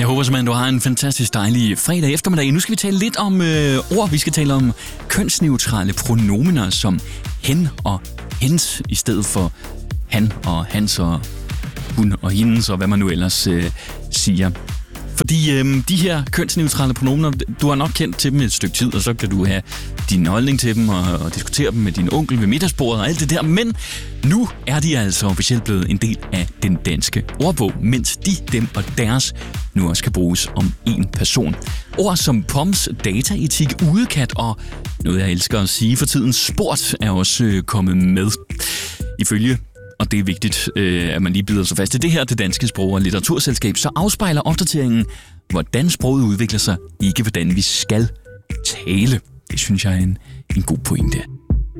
Jeg håber simpelthen, du har en fantastisk dejlig fredag eftermiddag. Nu skal vi tale lidt om ord. Vi skal tale om kønsneutrale pronomener som hen og hens, i stedet for han og hans og hun og hendes, og hvad man nu ellers siger. Fordi de her kønsneutrale pronomener, du har nok kendt til dem et stykke tid, og så kan du have din holdning til dem og diskutere dem med din onkel ved middagsbordet og alt det der. Men nu er de altså officielt blevet en del af den danske ordbog, mens de, dem og deres nu også skal bruges om en person. Ord som poms, dataetik, udekat og noget, jeg elsker at sige for tiden, sport, er også kommet med. Ifølge, og det er vigtigt, at man lige bider sig fast i det her, det Danske Sprog- og Litteraturselskab, så afspejler opdateringen, hvordan sproget udvikler sig, ikke hvordan vi skal tale. Det synes jeg er en god pointe.